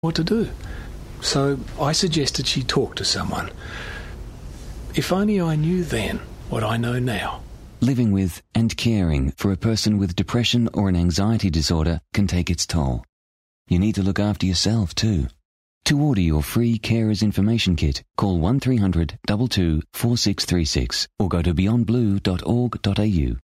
what to do. So I suggested she talk to someone. If only I knew then what I know now. Living with and caring for a person with depression or an anxiety disorder can take its toll. You need to look after yourself too. To order your free Carers Information Kit, call 1300 22 4636 or go to beyondblue.org.au.